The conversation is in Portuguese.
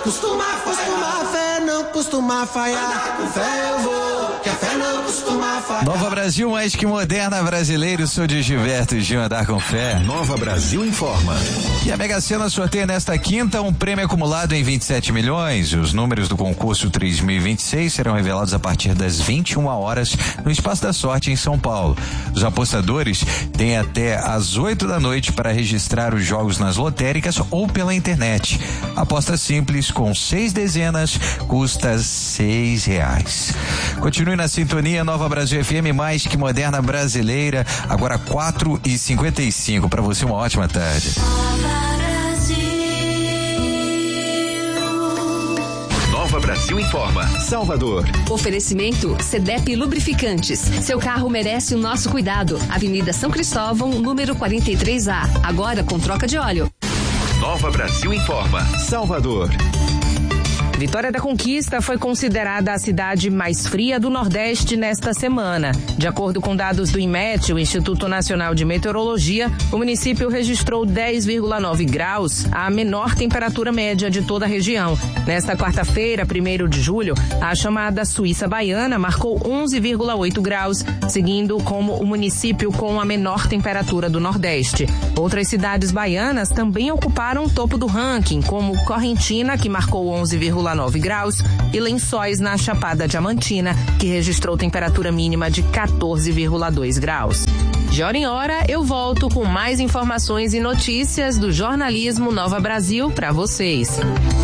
costuma falhar. Fé não costuma falhar. Com fé eu vou, que a fé não costuma falhar. Nova Brasil, mais que moderna, brasileiro, sou de Gilberto Gil, andar com fé. Nova Brasil informa. E a Mega Sena sorteia nesta quinta um prêmio acumulado em 27 milhões. Os números do concurso 3026 serão revelados a partir das 21 horas no Espaço da Sorte em São Paulo. Os apostadores têm até às 8 da noite para registrar os jogos nas lotéricas ou pela internet. Aposta simples com 6 dezenas custa R$6. Continue na sintonia Nova Brasil FM, mais que moderna brasileira, agora 4h55. Para você uma ótima tarde. Nova Brasil informa. Salvador. Oferecimento CDEP Lubrificantes. Seu carro merece o nosso cuidado. Avenida São Cristóvão, número 43A. Agora com troca de óleo. Nova Brasil informa. Salvador. Vitória da Conquista foi considerada a cidade mais fria do Nordeste nesta semana. De acordo com dados do INMET, o Instituto Nacional de Meteorologia, o município registrou 10,9 graus, a menor temperatura média de toda a região. Nesta quarta-feira, 1º de julho, a chamada Suíça Baiana marcou 11,8 graus, seguindo como o município com a menor temperatura do Nordeste. Outras cidades baianas também ocuparam o topo do ranking, como Correntina, que marcou 11,9 graus, e Lençóis, na Chapada Diamantina, que registrou temperatura mínima de 14,2 graus. De hora em hora, eu volto com mais informações e notícias do jornalismo Nova Brasil para vocês.